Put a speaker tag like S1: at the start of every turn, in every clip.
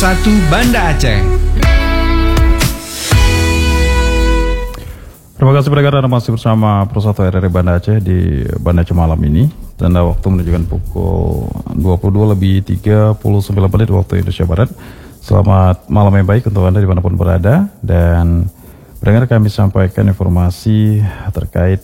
S1: Bersatu Banda Aceh.
S2: Terima kasih pendengar, Anda masih bersama Persatu RRI Banda Aceh di Banda Aceh malam ini. Tanda waktu menunjukkan pukul 22:39 waktu Indonesia Barat. Selamat malam yang baik untuk Anda dimanapun berada. Dan pendengar, kami sampaikan informasi terkait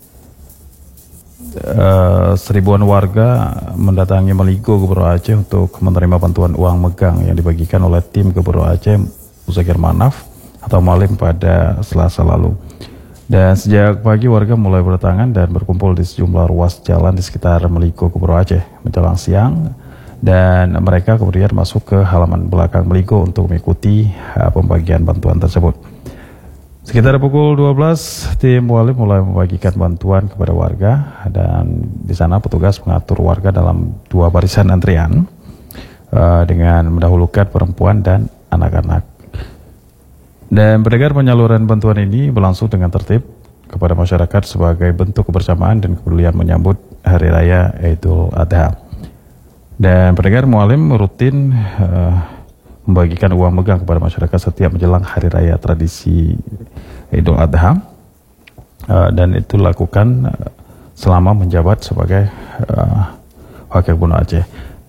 S2: seribuan warga mendatangi Maligo, Gubernur Aceh untuk menerima bantuan uang megang yang dibagikan oleh tim Gubernur Aceh Muzakir Manaf atau Malim pada Selasa lalu. Dan sejak pagi warga mulai berdatangan dan berkumpul di sejumlah ruas jalan di sekitar Maligo, Gubernur Aceh menjelang siang, dan mereka kemudian masuk ke halaman belakang Maligo untuk mengikuti pembagian bantuan tersebut. Sekitar pukul 12, tim Walim mulai membagikan bantuan kepada warga, dan di sana petugas mengatur warga dalam dua barisan antrian dengan mendahulukan perempuan dan anak-anak. Dan pendengar, penyaluran bantuan ini berlangsung dengan tertib kepada masyarakat sebagai bentuk kebersamaan dan kepedulian menyambut Hari Raya Idul Adha. Dan pendengar, Mualim rutin membagikan uang megang kepada masyarakat setiap menjelang Hari Raya tradisi Idul Adha, dan itu dilakukan selama menjabat sebagai Wakil Gubernur Aceh.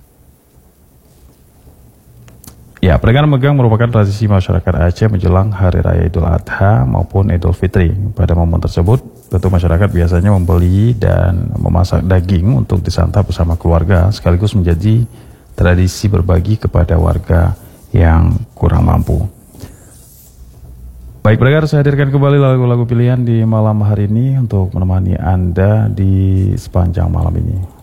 S2: Ya, peregangan megang merupakan tradisi masyarakat Aceh menjelang Hari Raya Idul Adha maupun Idul Fitri. Pada momen tersebut, tentu masyarakat biasanya membeli dan memasak daging untuk disantap bersama keluarga, sekaligus menjadi tradisi berbagi kepada warga yang kurang mampu. Baik pendengar, saya hadirkan kembali lagu-lagu pilihan di malam hari ini untuk menemani Anda di sepanjang malam ini.